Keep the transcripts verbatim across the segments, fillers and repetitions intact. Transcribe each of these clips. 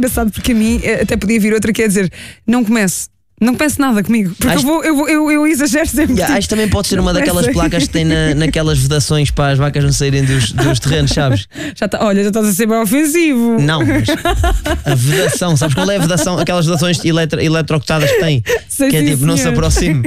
engraçado porque a mim até podia vir outra que é dizer: não comece. Não comece nada comigo, porque acho... eu, vou, eu, vou, eu, eu exagero sempre. Yeah, acho que também pode ser uma daquelas placas que tem na, naquelas vedações para as vacas não saírem dos, dos terrenos, sabes? Já tá, olha, já estás a ser bem ofensivo. Não, mas a vedação, sabes qual é a vedação? Aquelas vedações eletro, eletrocutadas que tem, Sei, que é sim, tipo, não se senhor. aproxime.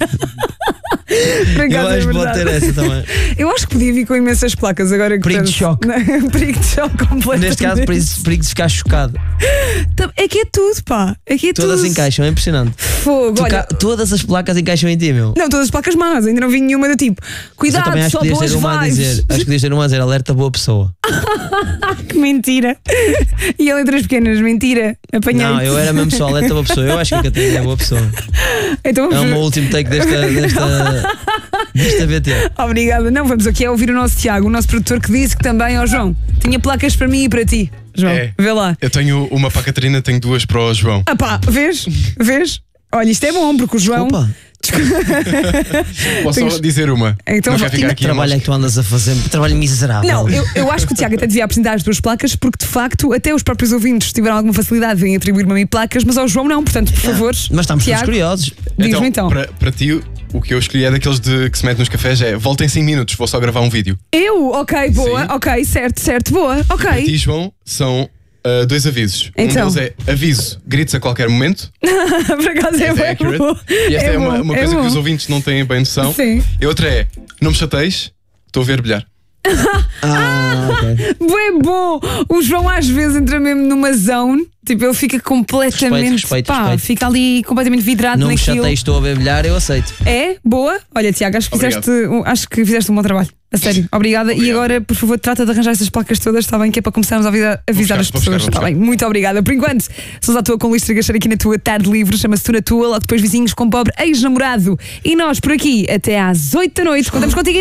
Eu acho que pode ter essa também. Eu acho que podia vir com imensas placas agora que Perigo de choque. Perigo de choque completamente. Neste caso, perigo, perigo de ficar chocado. É que é tudo, pá. É que é Todas tudo. encaixam, é impressionante. Fogo, Tu olha. ca... Todas as placas encaixam em ti, meu. Não, todas as placas más, ainda não vi nenhuma do tipo. Mas eu Cuidado, também acho só que podias boas ter uma a vibes. dizer, acho que podias ter uma a dizer alerta boa pessoa. Que mentira. E a letras pequenas, mentira. Apanhei. Não, eu era mesmo só alerta boa pessoa. Eu acho que a Catarina é boa pessoa. Então, É o meu último take desta, desta, desta B T. Obrigada. Não, vamos aqui a ouvir o nosso Tiago, o nosso produtor, que disse que também, ó João, tinha placas para mim e para ti. João, É. vê lá. Eu tenho uma para a Catarina, tenho duas para o João. Ah pá, vês? Vês? Olha, isto é bom, porque o João. Opa, Posso Tens- só dizer uma? Então não vá. quer ficar aqui. trabalho é que tu andas a fazer? Trabalho miserável. Não, eu, eu acho que o Tiago até devia apresentar as duas placas, porque de facto até os próprios ouvintes tiveram alguma facilidade em atribuir-me a mim placas, mas ao João não, portanto, por favor. Mas estamos todos Tiago, curiosos. diz-me então. Para, para ti, o que eu escolhi é daqueles de, que se mete nos cafés: é volta em cinco minutos, vou só gravar um vídeo. Eu? Ok, boa, Sim. ok, certo, certo, boa, Para ti, ok. João, são uh, dois avisos. Então. Um deles é aviso, gritos a qualquer momento. Por acaso é, Esta é bem accurate. bom. E esta é, uma, bom, uma coisa bom. que os ouvintes não têm bem noção. Sim. E outra é: não me chateis, estou a ver brilhar. Ah, ok. Bem bom! O João às vezes entra mesmo numa zone, tipo, ele fica completamente. Respeito, pá, respeito. fica ali completamente vidrado Não me naquilo. chatei, estou a bebelhar, eu aceito. É? Boa? Olha, Tiago, acho que, Obrigado. fizeste, um- acho que fizeste um bom trabalho. A sério, obrigada. E Obrigado. agora, por favor, trata de arranjar essas placas todas, está bem? Que é para começarmos a avisar, avisar buscar, as vou pessoas. buscar, Está vou bem, muito obrigada. Por enquanto, somos à toa com Luís Trigacheiro aqui na tua tarde livre, chama-se Tu na Tua, logo depois vizinhos com pobre ex-namorado. E nós por aqui até às oito da noite. Contamos contigo.